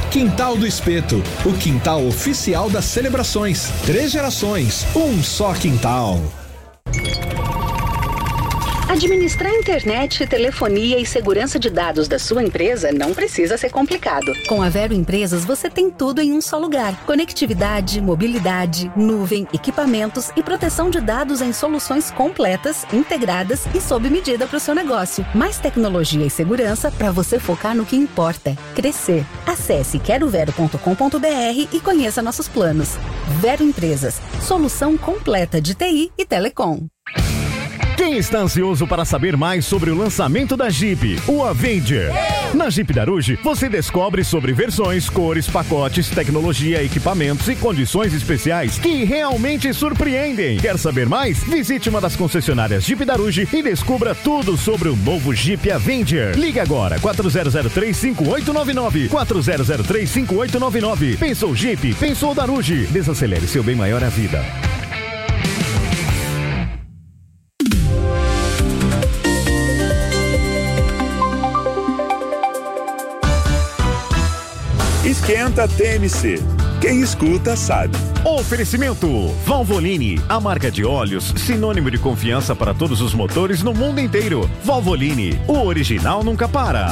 Quintal do Espeto, o quintal oficial das celebrações. 3 gerações, um só quintal. Administrar internet, telefonia e segurança de dados da sua empresa não precisa ser complicado. Com a Vero Empresas, você tem tudo em um só lugar. Conectividade, mobilidade, nuvem, equipamentos e proteção de dados em soluções completas, integradas e sob medida para o seu negócio. Mais tecnologia e segurança para você focar no que importa: crescer. Acesse querovero.com.br e conheça nossos planos. Vero Empresas, solução completa de TI e telecom. Quem está ansioso para saber mais sobre o lançamento da Jeep, o Avenger? Na Jeep Daruge, você descobre sobre versões, cores, pacotes, tecnologia, equipamentos e condições especiais que realmente surpreendem. Quer saber mais? Visite uma das concessionárias Jeep Daruge e descubra tudo sobre o novo Jeep Avenger. Ligue agora, 4003-5899. 4003-5899. Pensou Jeep? Pensou Daruge. Desacelere seu bem maior à vida. Esquenta TMC. Quem escuta sabe. Oferecimento Valvoline, a marca de óleos sinônimo de confiança para todos os motores no mundo inteiro. Valvoline, o original nunca para.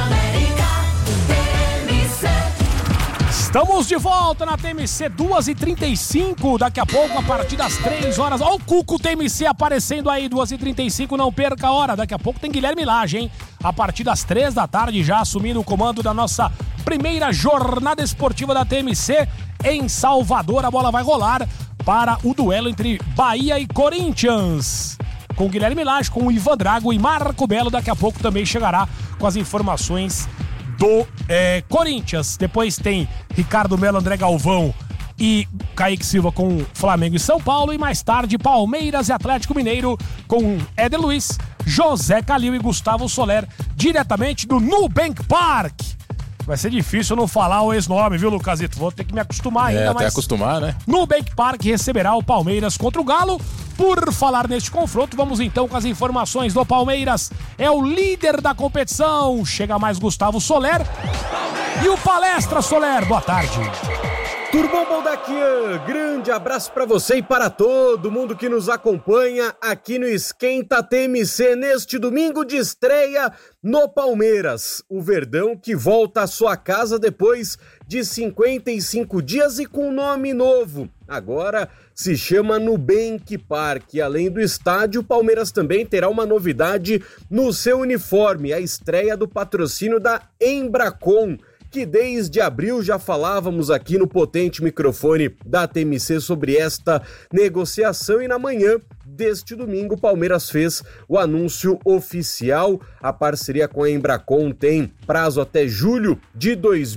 Estamos de volta na TMC 2h35, daqui a pouco a partir das 3 horas. Olha o Cuco TMC aparecendo aí, 2h35, não perca a hora. Daqui a pouco tem Guilherme Lage, hein? A partir das 3 da tarde, já assumindo o comando da nossa primeira jornada esportiva da TMC em Salvador. A bola vai rolar para o duelo entre Bahia e Corinthians. Com Guilherme Lage, com o Ivan Drago e Marco Belo. Daqui a pouco também chegará com as informações do Corinthians. Depois tem Ricardo Melo, André Galvão e Kaique Silva com Flamengo e São Paulo. E mais tarde, Palmeiras e Atlético Mineiro com Éder Luiz, José Calil e Gustavo Soler, diretamente do Nubank Park. Vai ser difícil não falar o ex-nome, viu, Lucasito? Vou ter que me acostumar ainda, até acostumar, né? Nubank Park receberá o Palmeiras contra o Galo. Por falar neste confronto, vamos então com as informações do Palmeiras. É o líder da competição. Chega mais Gustavo Soler. E o Palestra Soler, boa tarde. Turbão Baldaquian, grande abraço para você e para todo mundo que nos acompanha aqui no Esquenta TMC neste domingo de estreia no Palmeiras. O Verdão que volta à sua casa depois de 55 dias e com nome novo. Agora se chama Nubank Park. Além do estádio, o Palmeiras também terá uma novidade no seu uniforme, a estreia do patrocínio da Embracon, que desde abril já falávamos aqui no potente microfone da TMC sobre esta negociação, e na manhã deste domingo o Palmeiras fez o anúncio oficial. A parceria com a Embracon tem prazo até julho de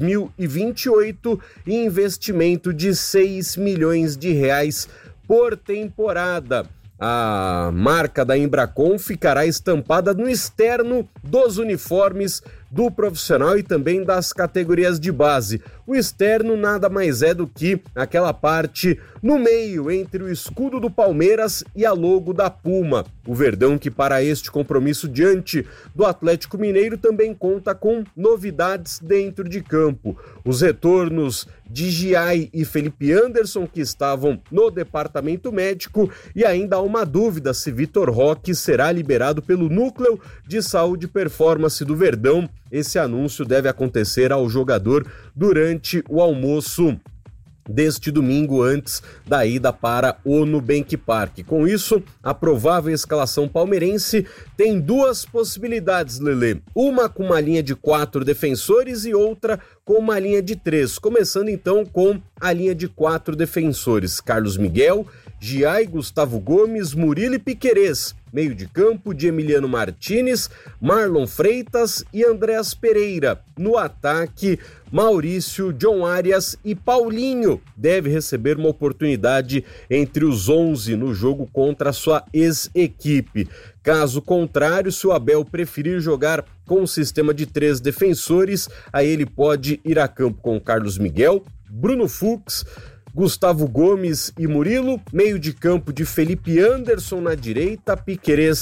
2028 e investimento de 6 milhões de reais por temporada. A marca da Embracon ficará estampada no externo dos uniformes do profissional e também das categorias de base. O externo nada mais é do que aquela parte no meio entre o escudo do Palmeiras e a logo da Puma. O Verdão, que para este compromisso diante do Atlético Mineiro também conta com novidades dentro de campo. Os retornos de Giai e Felipe Anderson, que estavam no departamento médico, e ainda há uma dúvida se Vitor Roque será liberado pelo Núcleo de Saúde e Performance do Verdão. Esse anúncio deve acontecer ao jogador durante o almoço deste domingo, antes da ida para o Nubank Park. Com isso, a provável escalação palmeirense tem duas possibilidades, Lelê. Uma com uma linha de 4 defensores e outra com uma linha de 3. Começando então com a linha de 4 defensores: Carlos Miguel, Giai, Gustavo Gomes, Murilo e Piquerez. Meio de campo de Emiliano Martínez, Marlon Freitas e Andréas Pereira. No ataque, Maurício, John Arias e Paulinho deve receber uma oportunidade entre os 11 no jogo contra a sua ex-equipe. Caso contrário, se o Abel preferir jogar com o sistema de 3 defensores, aí ele pode ir a campo com Carlos Miguel, Bruno Fux, Gustavo Gomes e Murilo, meio de campo de Felipe Anderson na direita, Piquerez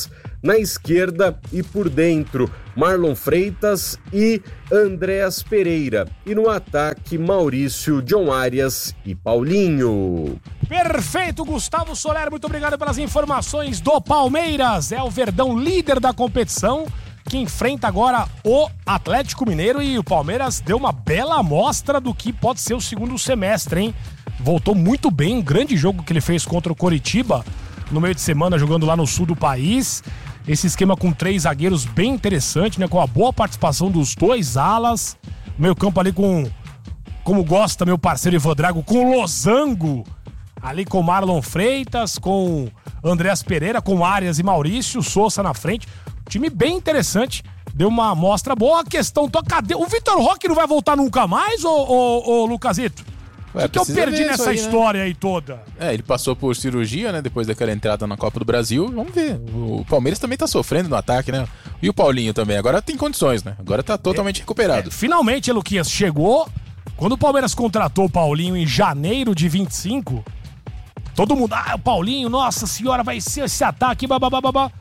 Na esquerda e por dentro, Marlon Freitas e Andréas Pereira. E no ataque, Maurício, John Arias e Paulinho. Perfeito, Gustavo Soler, muito obrigado pelas informações do Palmeiras. É o Verdão líder da competição, que enfrenta agora o Atlético Mineiro, e o Palmeiras deu uma bela amostra do que pode ser o segundo semestre, hein? Voltou muito bem, um grande jogo que ele fez contra o Coritiba no meio de semana, jogando lá no sul do país. Esse esquema com 3 zagueiros bem interessante, né? Com a boa participação dos 2 alas. Meio campo ali com, como gosta meu parceiro Ivan Drago, com o Losango, ali com Marlon Freitas, com Andréas Pereira, com Arias e Maurício Souza na frente. Time bem interessante, deu uma amostra boa. A questão, cadê? O Vitor Roque não vai voltar nunca mais, ô Lucasito? O que eu perdi nessa história aí toda? Ele passou por cirurgia, né? Depois daquela entrada na Copa do Brasil. Vamos ver. O Palmeiras também tá sofrendo no ataque, né? E o Paulinho também. Agora tem condições, né? Agora tá totalmente recuperado. Finalmente, Luquinhas, chegou. Quando o Palmeiras contratou o Paulinho em janeiro de 25, todo mundo, o Paulinho, nossa senhora, vai ser esse ataque, babá.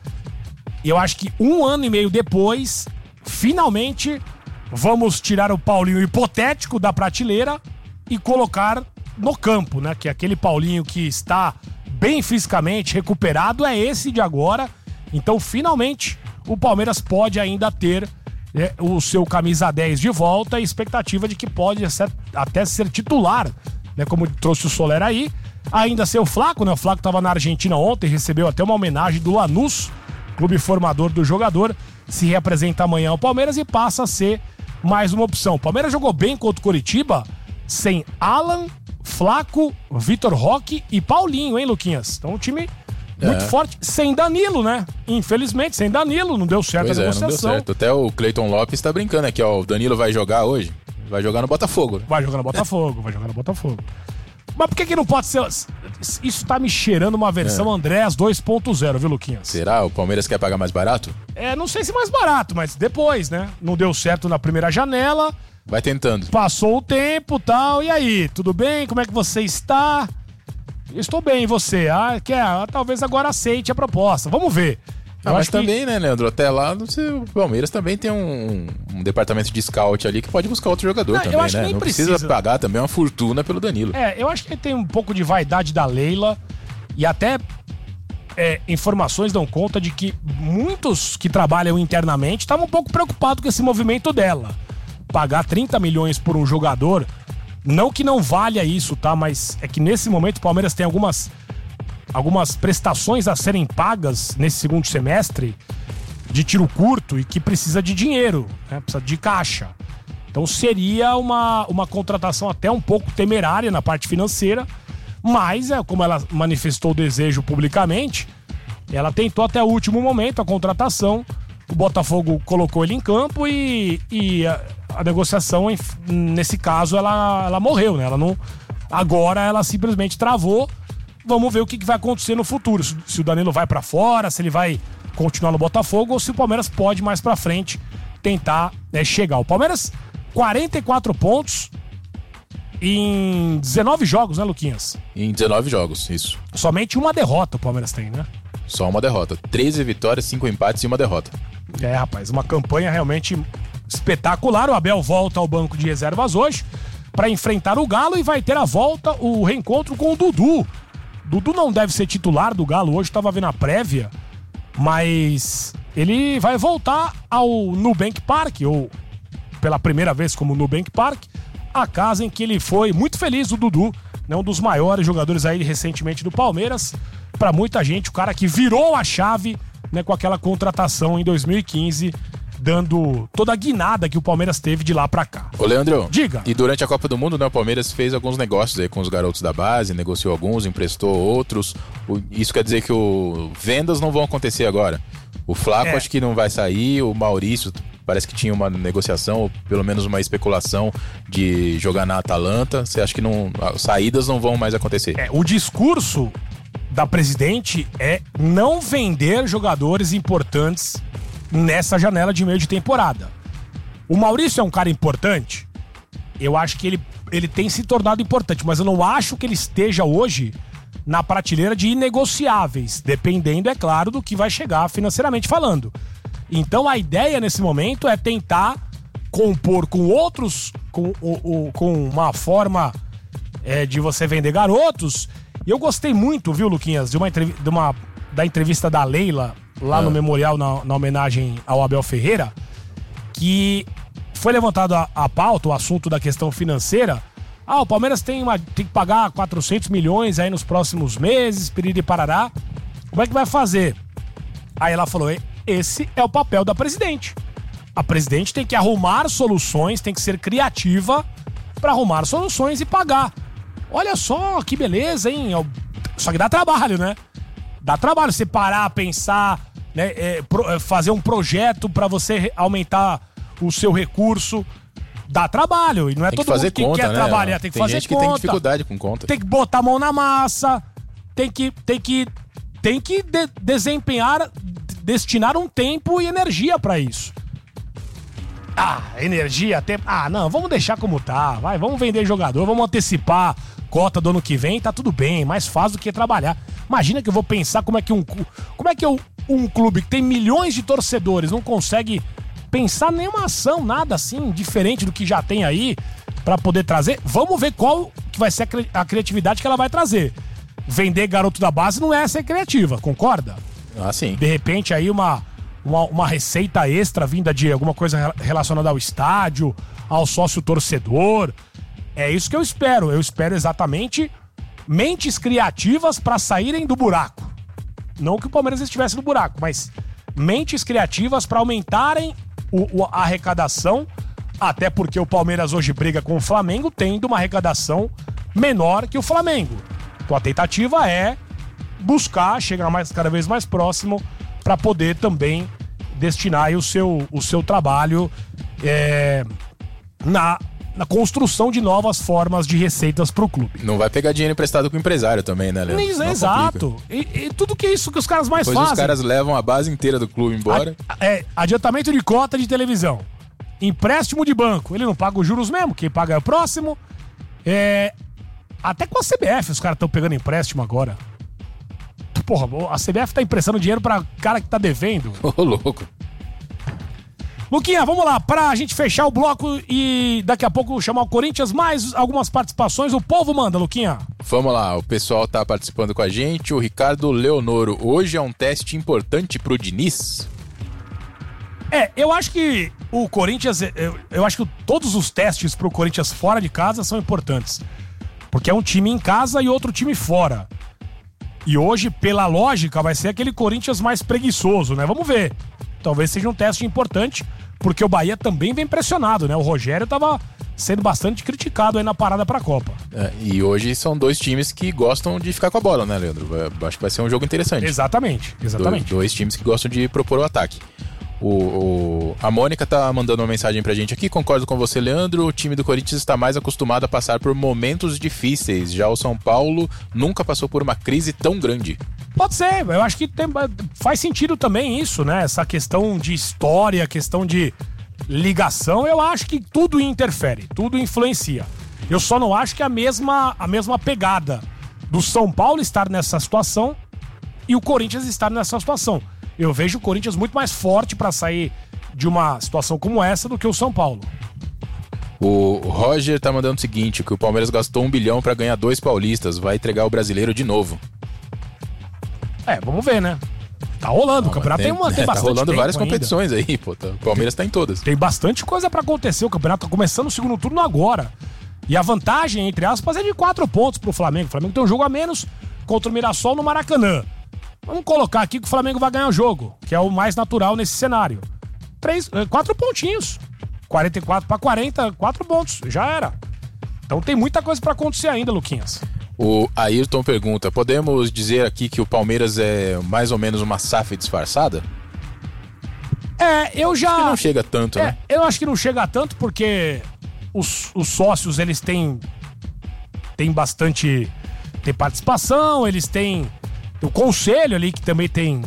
E eu acho que 1 ano e meio depois, finalmente, vamos tirar o Paulinho hipotético da prateleira e colocar no campo, né? Que aquele Paulinho que está bem fisicamente recuperado é esse de agora. Então, finalmente, o Palmeiras pode ainda ter o seu camisa 10 de volta, e expectativa de que pode até ser titular, né? Como trouxe o Soler aí. Ainda ser o Flaco, né? O Flaco estava na Argentina ontem, recebeu até uma homenagem do Lanús, clube formador do jogador. Se reapresenta amanhã ao Palmeiras e passa a ser mais uma opção. O Palmeiras jogou bem contra o Coritiba, sem Alan, Flaco, Vitor Roque e Paulinho, hein, Luquinhas? Então um time muito forte, sem Danilo, né? Infelizmente, sem Danilo, não deu certo a negociação. Não deu certo. Até o Cleiton Lopes tá brincando aqui, ó. O Danilo vai jogar hoje? Vai jogar no Botafogo. Né? Vai jogar no Botafogo. Mas por que não pode ser... Isso tá me cheirando uma versão Andréas 2.0, viu, Luquinhas? Será? O Palmeiras quer pagar mais barato? Não sei se mais barato, mas depois, né? Não deu certo na primeira janela. Vai tentando. Passou o tempo e tal. E aí, tudo bem? Como é que você está? Estou bem, e você? Talvez agora aceite a proposta. Vamos ver. Mas também, né, Leandro? Até lá, o Palmeiras também tem um departamento de scout ali que pode buscar outro jogador também, eu acho né? Que nem não precisa pagar também uma fortuna pelo Danilo. Eu acho que tem um pouco de vaidade da Leila, e até informações dão conta de que muitos que trabalham internamente estavam um pouco preocupados com esse movimento dela. Pagar 30 milhões por um jogador, não que não valha isso, tá? Mas é que nesse momento o Palmeiras tem algumas prestações a serem pagas nesse segundo semestre de tiro curto e que precisa de dinheiro, né? Precisa de caixa. Então seria uma contratação até um pouco temerária na parte financeira, mas como ela manifestou o desejo publicamente, ela tentou até o último momento a contratação. O Botafogo colocou ele em campo e a negociação, nesse caso, ela morreu, né? Agora ela simplesmente travou. Vamos ver o que vai acontecer no futuro. Se o Danilo vai pra fora, se ele vai continuar no Botafogo, ou se o Palmeiras pode mais pra frente tentar chegar. O Palmeiras, 44 pontos em 19 jogos, né, Luquinhas? Em 19 jogos, isso. Somente uma derrota o Palmeiras tem, né? Só uma derrota. 13 vitórias, 5 empates e uma derrota. Rapaz, uma campanha realmente espetacular. O Abel volta ao banco de reservas hoje para enfrentar o Galo e vai ter o reencontro com o Dudu. Dudu não deve ser titular do Galo hoje, estava vendo a prévia, mas ele vai voltar ao Nubank Park, ou pela primeira vez como Nubank Park, a casa em que ele foi muito feliz, o Dudu, né, um dos maiores jogadores aí recentemente do Palmeiras. Para muita gente, o cara que virou a chave, né, com aquela contratação em 2015, dando toda a guinada que o Palmeiras teve de lá pra cá. Ô, Leandro, diga. E durante a Copa do Mundo, né, o Palmeiras fez alguns negócios aí com os garotos da base, negociou alguns, emprestou outros. Isso quer dizer que vendas não vão acontecer agora. O Flaco acho que não vai sair, o Maurício parece que tinha uma negociação, ou pelo menos uma especulação de jogar na Atalanta. Você acha que saídas não vão mais acontecer? O discurso da presidente é não vender jogadores importantes nessa janela de meio de temporada. O Maurício é um cara importante. Eu acho que ele tem se tornado importante, mas eu não acho que ele esteja hoje na prateleira de inegociáveis, dependendo, é claro, do que vai chegar financeiramente falando. Então a ideia nesse momento é tentar compor com outros, com uma forma de você vender garotos. E eu gostei muito, viu, Luquinhas, da entrevista da Leila lá no Memorial, na homenagem ao Abel Ferreira, que foi levantado a pauta, o assunto da questão financeira. O Palmeiras tem que pagar 400 milhões aí nos próximos meses, piriri parará. Como é que vai fazer? Aí ela falou, esse é o papel da presidente. A presidente tem que arrumar soluções, tem que ser criativa para arrumar soluções e pagar. Olha só que beleza, hein? Só que dá trabalho, né? Dá trabalho você parar, pensar, né? Fazer um projeto para você aumentar o seu recurso. Dá trabalho, e não é todo mundo que quer trabalhar, tem que fazer gente conta. Que tem dificuldade com conta. Tem que botar a mão na massa, tem que desempenhar, destinar um tempo e energia pra isso. Energia, tempo. Não, vamos deixar como tá, vamos vender jogador, vamos antecipar cota do ano que vem, tá tudo bem, mais fácil do que trabalhar. Imagina que eu vou pensar como é que um clube que tem milhões de torcedores não consegue pensar nenhuma ação, nada assim, diferente do que já tem aí pra poder trazer. Vamos ver qual que vai ser a criatividade que ela vai trazer. Vender garoto da base não é ser criativa, concorda? Sim. De repente aí uma receita extra vinda de alguma coisa relacionada ao estádio, ao sócio torcedor. É isso que eu espero. Eu espero exatamente mentes criativas pra saírem do buraco. Não que o Palmeiras estivesse no buraco, mas mentes criativas pra aumentarem a arrecadação, até porque o Palmeiras hoje briga com o Flamengo, tendo uma arrecadação menor que o Flamengo. Então a tentativa é buscar chegar cada vez mais próximo para poder também destinar aí o seu trabalho na construção de novas formas de receitas pro clube. Não vai pegar dinheiro emprestado com o empresário também, né, Leandro? Exato. E tudo que isso que os caras mais fazem. Os caras levam a base inteira do clube embora. Adiantamento de cota de televisão. Empréstimo de banco. Ele não paga os juros mesmo, quem paga é o próximo. Até com a CBF os caras estão pegando empréstimo agora. Porra, a CBF tá emprestando dinheiro pra cara que tá devendo. Ô, louco. Luquinha, vamos lá, pra gente fechar o bloco e daqui a pouco chamar o Corinthians, mais algumas participações. O povo manda, Luquinha. Vamos lá, o pessoal tá participando com a gente. O Ricardo Leonoro, hoje é um teste importante pro Diniz? Eu acho que o Corinthians, eu acho que todos os testes pro Corinthians fora de casa são importantes. Porque é um time em casa e outro time fora. E hoje, pela lógica, vai ser aquele Corinthians mais preguiçoso, né? Vamos ver. Talvez seja um teste importante, porque o Bahia também vem pressionado, né? O Rogério tava sendo bastante criticado aí na parada pra Copa. E hoje são dois times que gostam de ficar com a bola, né, Leandro? Acho que vai ser um jogo interessante. Exatamente. Dois times que gostam de propor o ataque. A Mônica tá mandando uma mensagem pra gente aqui. Concordo com você, Leandro. O time do Corinthians está mais acostumado a passar por momentos difíceis. Já o São Paulo nunca passou por uma crise tão grande. Pode ser, eu acho que faz sentido também isso, né? Essa questão de história, questão de ligação, eu acho que tudo interfere, tudo influencia. Eu só não acho que a mesma pegada do São Paulo estar nessa situação e o Corinthians estar nessa situação. Eu vejo o Corinthians muito mais forte para sair de uma situação como essa do que o São Paulo. O Roger tá mandando o seguinte, que o Palmeiras gastou 1 bilhão para ganhar 2 paulistas, vai entregar o brasileiro de novo. Vamos ver, né? Tá rolando, o campeonato tem bastante tá rolando várias ainda. competições aí, pô. O Palmeiras tá em todas. Tem bastante coisa pra acontecer, o campeonato tá começando o segundo turno agora. E a vantagem, entre aspas, é de 4 pontos pro Flamengo. O Flamengo tem um jogo a menos contra o Mirassol no Maracanã. Vamos colocar aqui que o Flamengo vai ganhar o jogo, que é o mais natural nesse cenário. 4 pontinhos. 44 para 40, 4 pontos. Já era. Então tem muita coisa pra acontecer ainda, Luquinhas. O Ayrton pergunta, podemos dizer aqui que o Palmeiras é mais ou menos uma SAF disfarçada? Eu já... Acho que não chega tanto, né? Eu acho que não chega tanto porque os sócios, eles têm bastante... Tem participação, eles têm o conselho ali, que também tem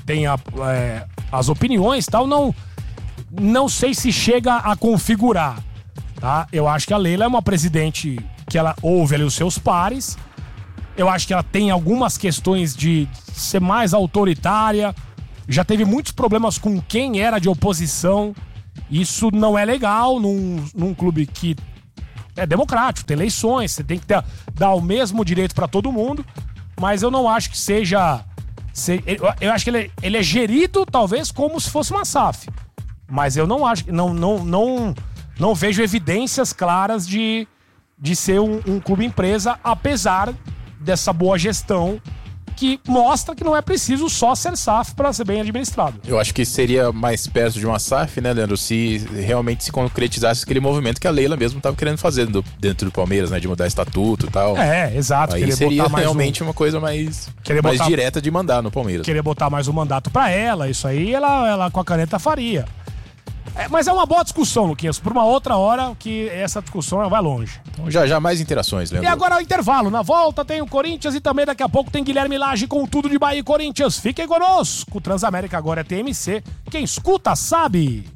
as opiniões e tal. Não sei se chega a configurar, tá? Eu acho que a Leila é uma presidente que ela ouve ali os seus pares Eu acho que ela tem algumas questões de ser mais autoritária. Já teve muitos problemas com quem era de oposição. Isso não é legal num clube que é democrático, tem eleições, você tem que dar o mesmo direito para todo mundo. Mas eu não acho que seja... Eu acho que ele é gerido, talvez, como se fosse uma SAF. Mas eu não acho... Não vejo evidências claras de ser um clube empresa, apesar dessa boa gestão que mostra que não é preciso só ser SAF para ser bem administrado. Eu acho que seria mais perto de uma SAF, né, Leandro, se realmente se concretizasse aquele movimento que a Leila mesmo estava querendo fazer dentro do Palmeiras, né, de mudar estatuto e tal. Exato. Aí seria realmente uma coisa mais direta de mandar no Palmeiras. Querer botar mais um mandato para ela, isso aí ela com a caneta faria. Mas é uma boa discussão, Luquinhas, por uma outra hora que essa discussão vai longe. Então já mais interações, Leandro. E agora o intervalo. Na volta tem o Corinthians e também daqui a pouco tem Guilherme Lage com tudo de Bahia e Corinthians. Fiquem conosco. O Transamérica agora é TMC. Quem escuta sabe.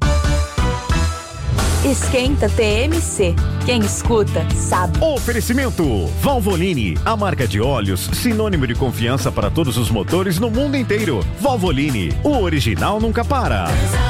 Esquenta TMC. Quem escuta sabe. Oferecimento Valvoline, a marca de óleos sinônimo de confiança para todos os motores no mundo inteiro. Valvoline, o original nunca para.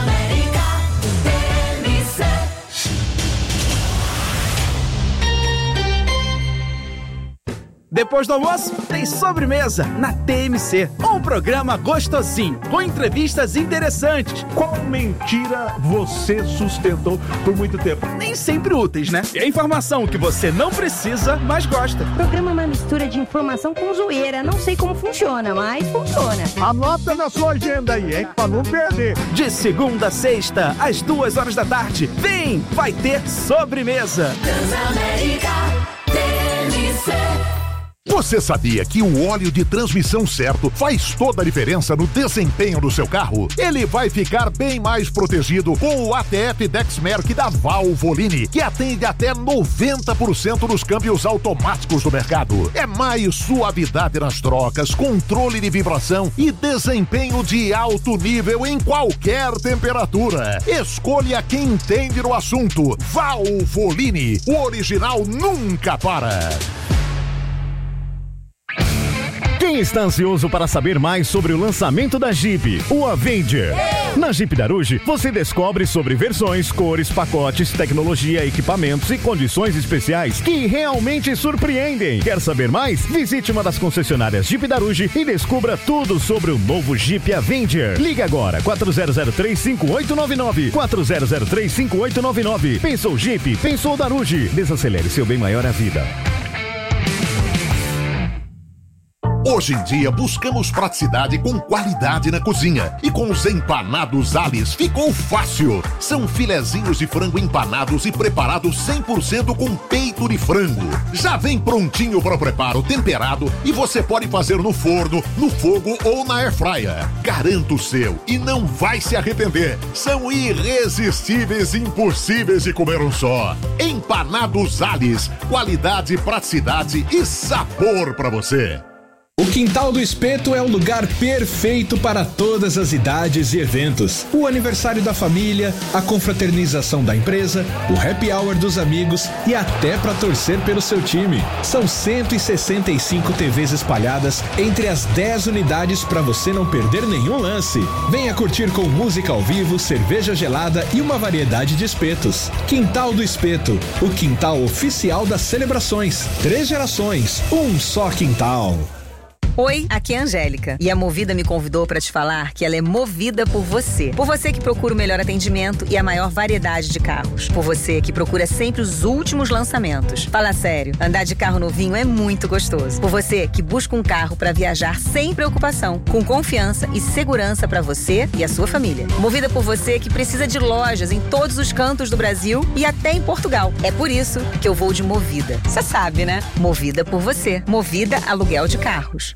Depois do almoço, tem sobremesa na TMC. Um programa gostosinho, com entrevistas interessantes. Qual mentira você sustentou por muito tempo? Nem sempre úteis, né? E a informação que você não precisa, mas gosta. O programa é uma mistura de informação com zoeira. Não sei como funciona, mas funciona. Anota na sua agenda aí, hein? Pra não perder. De segunda a sexta, às 2h da tarde. Vem! Vai ter sobremesa. Transamérica TMC. Você sabia que o óleo de transmissão certo faz toda a diferença no desempenho do seu carro? Ele vai ficar bem mais protegido com o ATF Dexmerc da Valvoline, que atende até 90% dos câmbios automáticos do mercado. É mais suavidade nas trocas, controle de vibração e desempenho de alto nível em qualquer temperatura. Escolha quem entende no assunto. Valvoline, o original nunca para. Quem está ansioso para saber mais sobre o lançamento da Jeep, o Avenger? Na Jeep Daruge, você descobre sobre versões, cores, pacotes, tecnologia, equipamentos e condições especiais que realmente surpreendem. Quer saber mais? Visite uma das concessionárias Jeep Daruge e descubra tudo sobre o novo Jeep Avenger. Ligue agora, 4003-5899. 4003-5899. Pensou Jeep? Pensou Daruge. Desacelere seu bem maior à vida. Hoje em dia buscamos praticidade com qualidade na cozinha. E com os empanados Alice ficou fácil. São filezinhos de frango empanados e preparados 100% com peito de frango. Já vem prontinho para o preparo, temperado, e você pode fazer no forno, no fogo ou na airfryer. Garanto o seu e não vai se arrepender. São irresistíveis e impossíveis de comer um só. Empanados Alice, qualidade, praticidade e sabor para você. O Quintal do Espeto é o lugar perfeito para todas as idades e eventos. O aniversário da família, a confraternização da empresa, o happy hour dos amigos e até para torcer pelo seu time. São 165 TVs espalhadas entre as 10 unidades para você não perder nenhum lance. Venha curtir com música ao vivo, cerveja gelada e uma variedade de espetos. Quintal do Espeto, o quintal oficial das celebrações. 3 gerações, um só quintal. Oi, aqui é a Angélica e a Movida me convidou para te falar que ela é movida por você. Por você que procura o melhor atendimento e a maior variedade de carros. Por você que procura sempre os últimos lançamentos. Fala sério, andar de carro novinho é muito gostoso. Por você que busca um carro para viajar sem preocupação, com confiança e segurança para você e a sua família. Movida por você que precisa de lojas em todos os cantos do Brasil e até em Portugal. É por isso que eu vou de Movida. Você sabe, né? Movida por você. Movida Aluguel de Carros.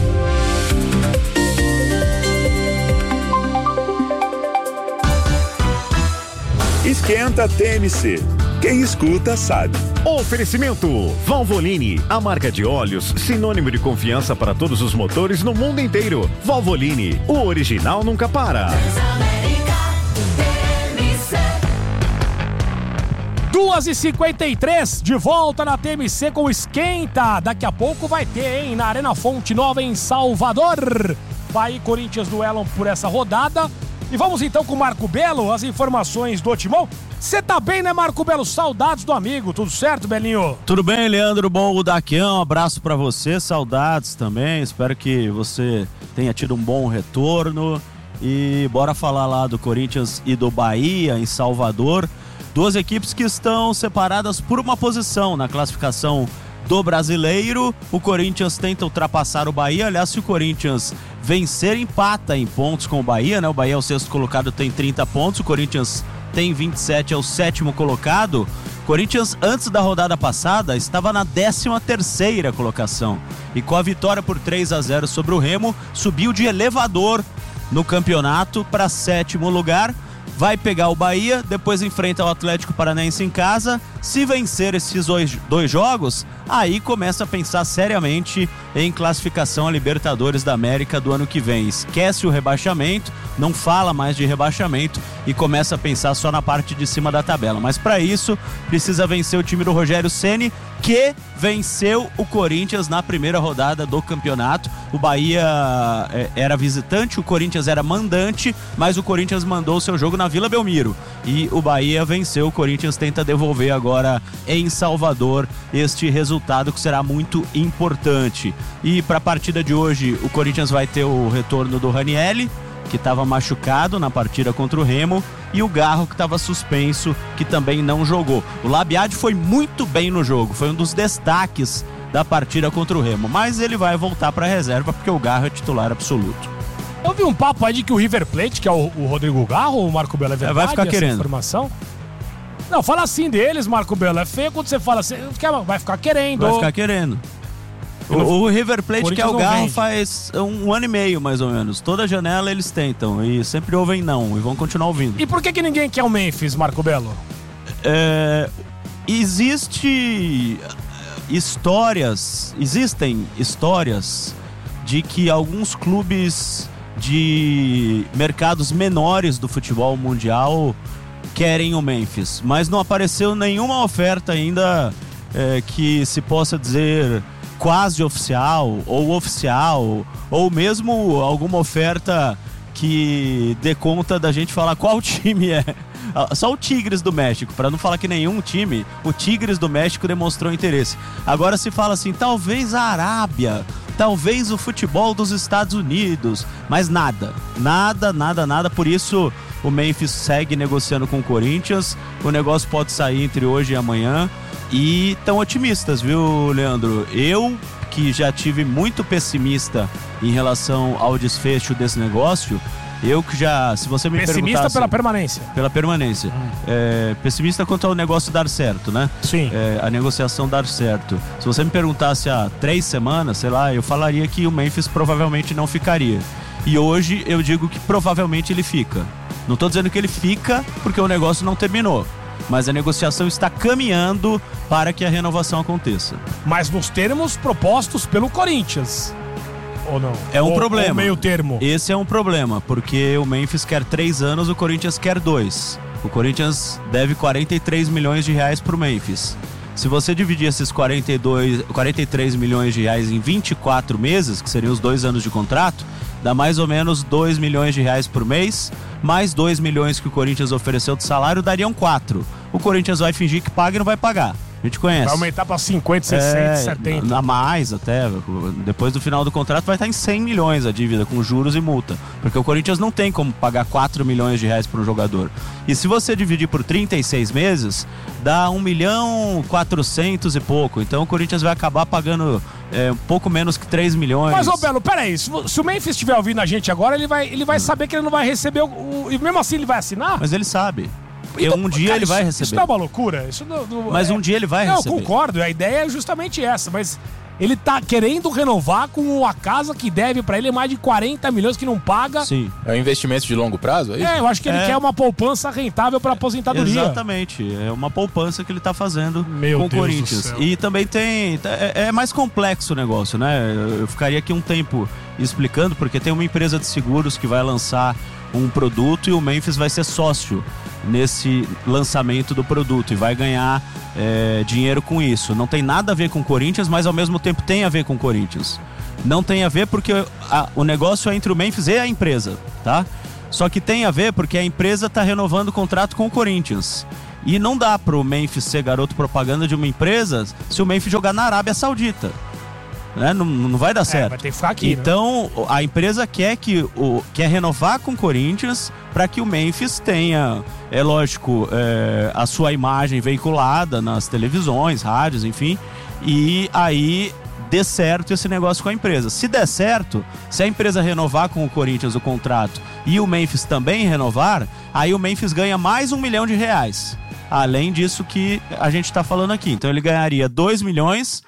Esquenta TMC. Quem escuta sabe. Oferecimento Valvoline, a marca de óleos sinônimo de confiança para todos os motores no mundo inteiro. Valvoline, o original nunca para. 2h53, de volta na TMC com o Esquenta. Daqui a pouco vai ter, hein? Na Arena Fonte Nova em Salvador. Bahia e Corinthians duelam por essa rodada. E vamos então com o Marco Belo, as informações do Timão. Você tá bem, né, Marco Belo? Saudades do amigo, tudo certo, Belinho? Tudo bem, Leandro Bom, o Daquian, um abraço pra você, saudades também, espero que você tenha tido um bom retorno. E bora falar lá do Corinthians e do Bahia em Salvador. Duas equipes que estão separadas por uma posição na classificação do Brasileiro. O Corinthians tenta ultrapassar o Bahia. Aliás, se o Corinthians vencer, empata em pontos com o Bahia, né? O Bahia é o sexto colocado, tem 30 pontos. O Corinthians tem 27, é o sétimo colocado. O Corinthians, antes da rodada passada, estava na 13ª colocação. E com a vitória por 3-0 sobre o Remo, subiu de elevador no campeonato para 7º lugar. Vai pegar o Bahia, depois enfrenta o Atlético Paranaense em casa. Se vencer esses dois jogos, aí começa a pensar seriamente em classificação a Libertadores da América do ano que vem. Esquece o rebaixamento, não fala mais de rebaixamento e começa a pensar só na parte de cima da tabela. Mas para isso, precisa vencer o time do Rogério Ceni, que venceu o Corinthians na primeira rodada do campeonato. O Bahia era visitante, o Corinthians era mandante, mas o Corinthians mandou o seu jogo na Vila Belmiro. E o Bahia venceu, o Corinthians tenta devolver agora em Salvador este resultado que será muito importante. E para a partida de hoje, o Corinthians vai ter o retorno do Ranieri, que estava machucado na partida contra o Remo, e o Garro, que estava suspenso, que também não jogou. O Labiade foi muito bem no jogo, foi um dos destaques da partida contra o Remo, mas ele vai voltar para a reserva porque o Garro é titular absoluto. Eu vi um papo aí de que o River Plate, que é o Rodrigo Garro, o Marco Belo, é verdade? Vai ficar querendo. Informação? Não, fala assim deles, Marco Belo, é feio quando você fala assim, vai ficar querendo. Vai ficar querendo. O River Plate, que é o Garro, faz 1 ano e meio, mais ou menos. Toda janela eles tentam e sempre ouvem não e vão continuar ouvindo. E por que ninguém quer o Memphis, Marco Belo? Existem histórias de que alguns clubes de mercados menores do futebol mundial querem o Memphis, mas não apareceu nenhuma oferta ainda que se possa dizer quase oficial, ou mesmo alguma oferta que dê conta da gente falar qual time é. Só o Tigres do México, para não falar que nenhum time, o Tigres do México demonstrou interesse. Agora se fala assim, talvez a Arábia, talvez o futebol dos Estados Unidos, mas nada. Por isso o Memphis segue negociando com o Corinthians, o negócio pode sair entre hoje e amanhã. E tão otimistas, viu, Leandro? Eu, que já tive muito pessimista em relação ao desfecho desse negócio, eu que já, se você me perguntasse... Pessimista pela permanência. Pela permanência. Pessimista quanto ao negócio dar certo, né? Sim. A negociação dar certo. Se você me perguntasse há 3 semanas, sei lá, eu falaria que o Memphis provavelmente não ficaria. E hoje eu digo que provavelmente ele fica. Não tô dizendo que ele fica porque o negócio não terminou, mas a negociação está caminhando para que a renovação aconteça. Mas nos termos propostos pelo Corinthians, ou não? É um problema. Ou meio termo. Esse é um problema, porque o Memphis quer 3 anos, o Corinthians quer 2. O Corinthians deve 43 milhões de reais para o Memphis. Se você dividir esses 43 milhões de reais em 24 meses, que seriam os 2 anos de contrato, dá mais ou menos 2 milhões de reais por mês, mais 2 milhões que o Corinthians ofereceu de salário, dariam 4. O Corinthians vai fingir que paga e não vai pagar. A gente conhece. Vai aumentar para 50, 60, 70. A mais até. Depois do final do contrato vai estar em 100 milhões a dívida, com juros e multa. Porque o Corinthians não tem como pagar 4 milhões de reais para um jogador. E se você dividir por 36 meses, dá 1.400.000 e pouco. Então o Corinthians vai acabar pagando um pouco menos que 3 milhões. Mas, ô Belo, peraí. Se o Memphis estiver ouvindo a gente agora, ele vai saber que ele não vai receber e mesmo assim ele vai assinar? Mas ele sabe. Então, um dia ele vai receber. Isso não é uma loucura? Isso mas um dia ele vai receber. Eu concordo, a ideia é justamente essa, mas ele tá querendo renovar com a casa que deve pra ele mais de 40 milhões que não paga. Sim. É um investimento de longo prazo, é isso? Eu acho que ele quer uma poupança rentável pra aposentadoria. Exatamente, é uma poupança que ele tá fazendo com o Corinthians. E também tem... É mais complexo o negócio, né? Eu ficaria aqui um tempo explicando, porque tem uma empresa de seguros que vai lançar um produto e o Memphis vai ser sócio nesse lançamento do produto e vai ganhar dinheiro com isso. Não tem nada a ver com o Corinthians, mas ao mesmo tempo tem a ver com o Corinthians. Não tem a ver porque o negócio é entre o Memphis e a empresa, tá? Só que tem a ver porque a empresa está renovando o contrato com o Corinthians. E não dá pro Memphis ser garoto propaganda de uma empresa se o Memphis jogar na Arábia Saudita. Né? Não vai dar certo. Vai ter que ficar aqui, então, né? A empresa quer renovar com o Corinthians para que o Memphis tenha, é lógico, a sua imagem veiculada nas televisões, rádios, enfim. E aí dê certo esse negócio com a empresa. Se der certo, se a empresa renovar com o Corinthians o contrato e o Memphis também renovar, aí o Memphis ganha mais R$1 milhão. Além disso que a gente está falando aqui. Então ele ganharia 2 milhões,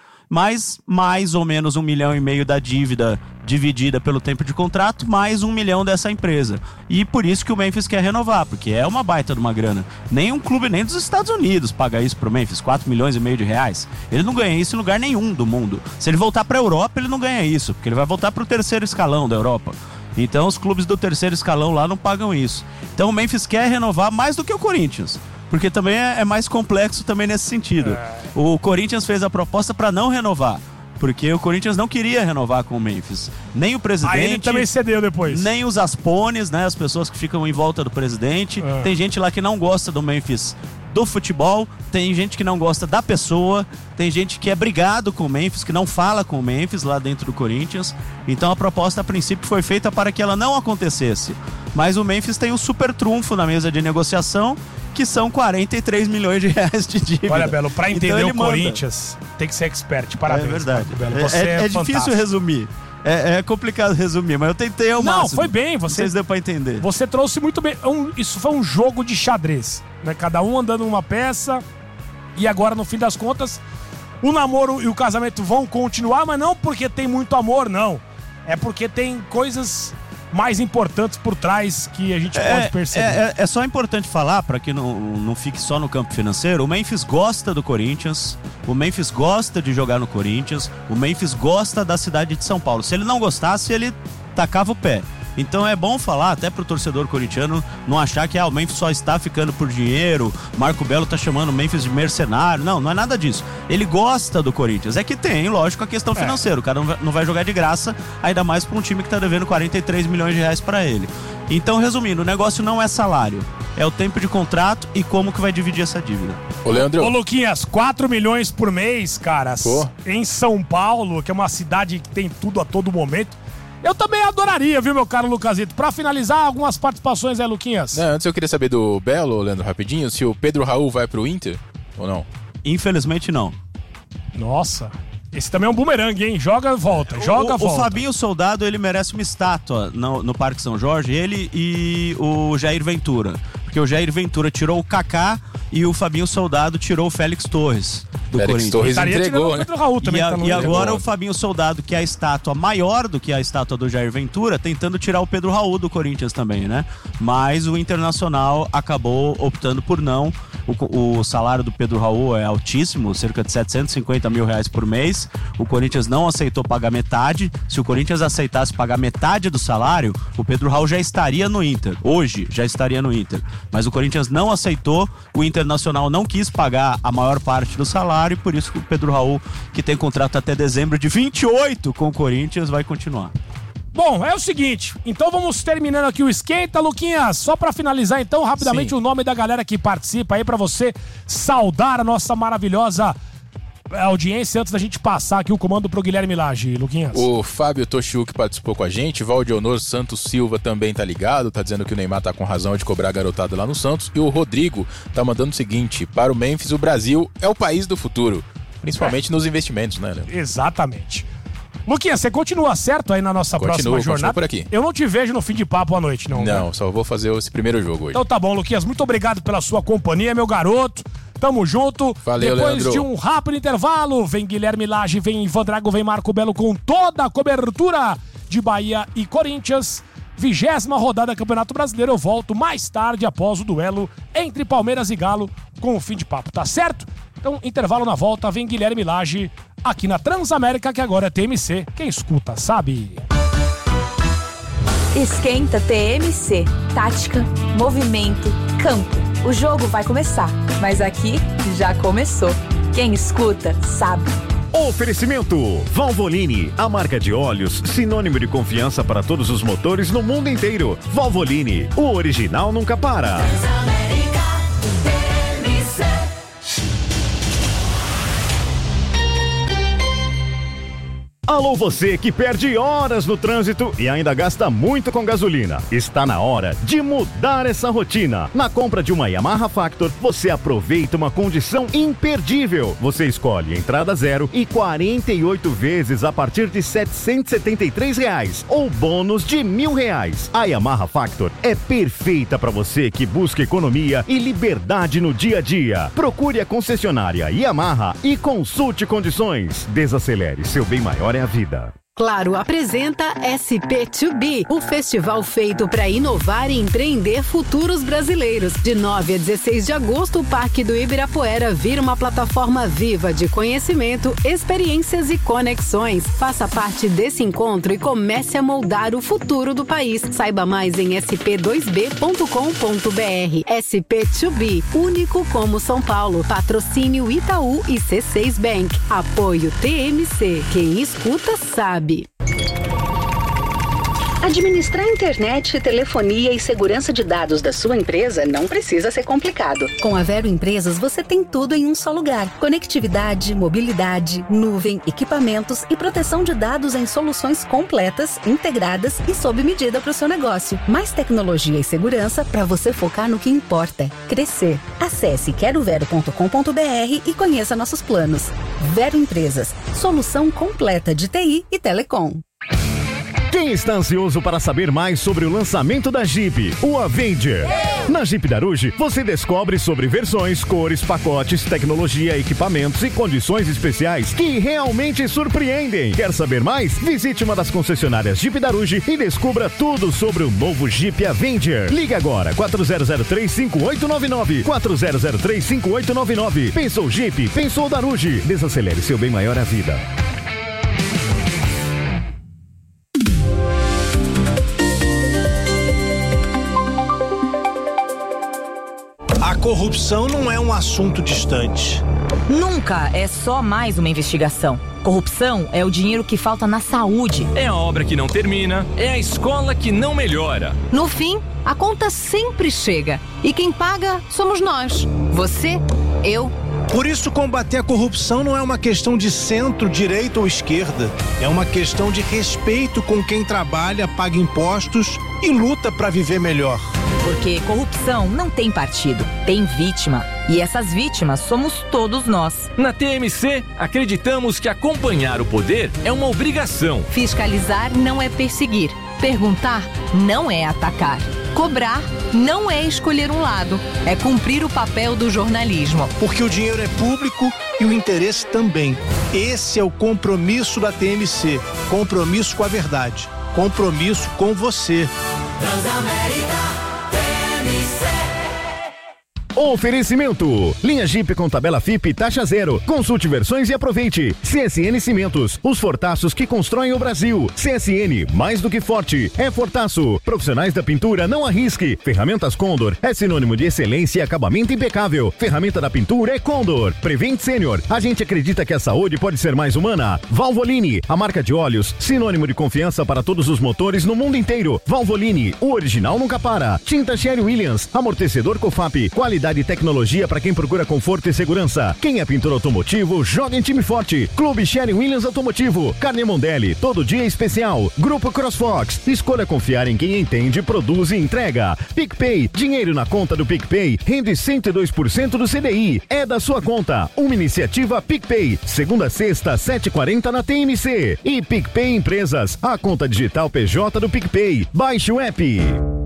mais ou menos 1,5 milhão da dívida dividida pelo tempo de contrato, mais 1 milhão dessa empresa. E por isso que o Memphis quer renovar, porque é uma baita de uma grana. Nem um clube nem dos Estados Unidos paga isso pro Memphis, 4,5 milhões de reais. Ele não ganha isso em lugar nenhum do mundo. Se ele voltar pra Europa, ele não ganha isso, porque ele vai voltar pro terceiro escalão da Europa. Então os clubes do terceiro escalão lá não pagam isso. Então o Memphis quer renovar mais do que o Corinthians, porque também é mais complexo também nesse sentido. O Corinthians fez a proposta para não renovar, porque o Corinthians não queria renovar com o Memphis. Nem o presidente... Aí ele também cedeu depois. Nem os aspones, né, as pessoas que ficam em volta do presidente. Tem gente lá que não gosta do Memphis do futebol, tem gente que não gosta da pessoa, tem gente que é brigado com o Memphis, que não fala com o Memphis lá dentro do Corinthians. Então a proposta a princípio foi feita para que ela não acontecesse. Mas o Memphis tem um super trunfo na mesa de negociação, que são 43 milhões de reais de dívida. Olha, Belo, pra entender então, o Corinthians, tem que ser expert. Parabéns. É verdade. Belo. Você é difícil resumir. É complicado resumir, mas eu tentei ao máximo. Não, foi bem. Vocês deu pra entender. Você trouxe muito bem. Isso foi um jogo de xadrez, né? Cada um andando uma peça. E agora, no fim das contas, o namoro e o casamento vão continuar, mas não porque tem muito amor, não. É porque tem coisas mais importantes por trás que a gente pode perceber. É só importante falar, para que não fique só no campo financeiro, o Memphis gosta do Corinthians, o Memphis gosta de jogar no Corinthians, o Memphis gosta da cidade de São Paulo. Se ele não gostasse, ele tacava o pé. Então é bom falar, até pro torcedor corintiano não achar que o Memphis só está ficando por dinheiro, Marco Belo tá chamando o Memphis de mercenário. Não é nada disso. Ele gosta do Corinthians. É que tem, lógico, a questão financeira. O cara não vai jogar de graça, ainda mais pra um time que tá devendo 43 milhões de reais pra ele. Então, resumindo, o negócio não é salário, é o tempo de contrato e como que vai dividir essa dívida. Ô, Leandro. Ô, Luquinhas, 4 milhões por mês, cara, em São Paulo, que é uma cidade que tem tudo a todo momento. Eu também adoraria, viu, meu caro Lucasito? Pra finalizar, algumas participações aí, Luquinhas. Antes eu queria saber do Belo, Leandro, rapidinho, se o Pedro Raul vai pro Inter ou não. Infelizmente não. Nossa, esse também é um bumerangue, hein? Joga, volta, volta. O Fabinho Soldado, ele merece uma estátua no Parque São Jorge, ele e o Jair Ventura. Porque o Jair Ventura tirou o Kaká e o Fabinho Soldado tirou o Félix Torres do Corinthians. Torres entregou, né? Raul também e agora o Fabinho Soldado, que é a estátua maior do que a estátua do Jair Ventura, tentando tirar o Pedro Raul do Corinthians também, né? Mas o Internacional acabou optando por não. O salário do Pedro Raul é altíssimo, cerca de 750 mil reais por mês. O Corinthians não aceitou pagar metade. Se o Corinthians aceitasse pagar metade do salário, o Pedro Raul já estaria no Inter. Hoje já estaria no Inter. Mas o Corinthians não aceitou, o Internacional não quis pagar a maior parte do salário, e por isso que o Pedro Raul, que tem contrato até dezembro de 28 com o Corinthians, vai continuar. Bom, é o seguinte, então vamos terminando aqui o Esquenta, Luquinhas. Só pra finalizar então, rapidamente, o nome da galera que participa aí pra você saudar a nossa maravilhosa audiência antes da gente passar aqui o comando pro Guilherme Lage, Luquinhas. O Fábio Toshiuk participou com a gente, Valdionor Santos Silva também tá ligado, tá dizendo que o Neymar tá com razão de cobrar a garotada lá no Santos, e o Rodrigo tá mandando o seguinte: para o Memphis, o Brasil é o país do futuro, principalmente nos investimentos, né, Leandro? Exatamente. Luquinhas, você continua certo aí na nossa próxima jornada? Por aqui. Eu não te vejo no fim de papo à noite, não. Não, né? Só vou fazer esse primeiro jogo hoje. Então tá bom, Luquinhas, muito obrigado pela sua companhia, meu garoto. Tamo junto. Valeu, depois Leandro. de um rápido intervalo, vem Guilherme Lage, vem Ivan Drago, vem Marco Belo com toda a cobertura de Bahia e Corinthians. 20ª rodada do Campeonato Brasileiro. Eu volto mais tarde após o duelo entre Palmeiras e Galo com o fim de papo, tá certo? Então, intervalo na volta, vem Guilherme Lage aqui na Transamérica, que agora é TMC. Quem escuta sabe. Esquenta TMC. Tática, movimento, campo. O jogo vai começar, mas aqui já começou. Quem escuta, sabe. Oferecimento Valvoline, a marca de óleos sinônimo de confiança para todos os motores no mundo inteiro. Valvoline, o original nunca para. Alô, você que perde horas no trânsito e ainda gasta muito com gasolina. Está na hora de mudar essa rotina. Na compra de uma Yamaha Factor, você aproveita uma condição imperdível. Você escolhe entrada zero e 48 vezes a partir de R$ 773 ou bônus de R$1.000. A Yamaha Factor é perfeita para você que busca economia e liberdade no dia a dia. Procure a concessionária Yamaha e consulte condições. Desacelere, seu bem maior é a vida. Claro apresenta SP2B, o festival feito para inovar e empreender futuros brasileiros. De 9 a 16 de agosto, o Parque do Ibirapuera vira uma plataforma viva de conhecimento, experiências e conexões. Faça parte desse encontro e comece a moldar o futuro do país. Saiba mais em sp2b.com.br. SP2B, único como São Paulo. Patrocínio Itaú e C6 Bank. Apoio TMC. Quem escuta sabe. Administrar internet, telefonia e segurança de dados da sua empresa não precisa ser complicado. Com a Vero Empresas, você tem tudo em um só lugar. Conectividade, mobilidade, nuvem, equipamentos e proteção de dados em soluções completas, integradas e sob medida para o seu negócio. Mais tecnologia e segurança para você focar no que importa: crescer. Acesse querovero.com.br e conheça nossos planos. Vero Empresas, solução completa de TI e telecom. Quem está ansioso para saber mais sobre o lançamento da Jeep, o Avenger? Na Jeep Daruge, você descobre sobre versões, cores, pacotes, tecnologia, equipamentos e condições especiais que realmente surpreendem. Quer saber mais? Visite uma das concessionárias Jeep Daruge e descubra tudo sobre o novo Jeep Avenger. Ligue agora, 4003-5899. 4003-5899. Pensou Jeep? Pensou Daruge. Desacelere, seu bem maior é a vida. A corrupção não é um assunto distante. Nunca é só mais uma investigação. Corrupção é o dinheiro que falta na saúde. É a obra que não termina, é a escola que não melhora. No fim, a conta sempre chega. E quem paga somos nós. Você, eu. Por isso, combater a corrupção não é uma questão de centro, direita ou esquerda. É uma questão de respeito com quem trabalha, paga impostos e luta para viver melhor. Porque corrupção não tem partido, tem vítima. E essas vítimas somos todos nós. Na TMC, acreditamos que acompanhar o poder é uma obrigação. Fiscalizar não é perseguir. Perguntar não é atacar. Cobrar não é escolher um lado. É cumprir o papel do jornalismo. Porque o dinheiro é público e o interesse também. Esse é o compromisso da TMC. Compromisso com a verdade. Compromisso com você. Transamérica. Oferecimento: linha Jeep com tabela FIP taxa zero. Consulte versões e aproveite. CSN Cimentos, os fortaços que constroem o Brasil. CSN, mais do que forte, é fortaço. Profissionais da pintura, não arrisque. Ferramentas Condor é sinônimo de excelência e acabamento impecável. Ferramenta da pintura é Condor. Prevent Senior, a gente acredita que a saúde pode ser mais humana. Valvoline, a marca de óleos, sinônimo de confiança para todos os motores no mundo inteiro. Valvoline, o original nunca para. Tinta Sherwin-Williams, amortecedor Cofap, qualidade e tecnologia para quem procura conforto e segurança. Quem é pintor automotivo, joga em time forte. Clube Sherwin-Williams Automotivo. Carne Mondelli, todo dia especial. Grupo CrossFox, escolha confiar em quem entende, produz e entrega. PicPay, dinheiro na conta do PicPay, rende 102% do CDI. É da sua conta. Uma iniciativa PicPay. Segunda a sexta, 7h40 na TMC. E PicPay Empresas, a conta digital PJ do PicPay. Baixe o app.